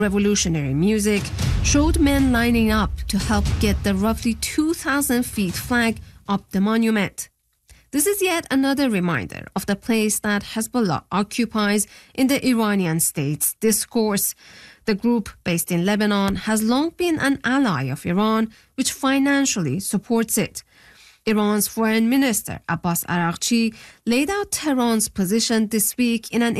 revolutionary music showed men lining up to help get the roughly 2,000 feet flag up the monument. This is yet another reminder of the place that Hezbollah occupies in the Iranian state's discourse. The group, based in Lebanon, has long been an ally of Iran, which financially supports it. Iran's Foreign Minister Abbas Araghchi laid out Tehran's position this week in an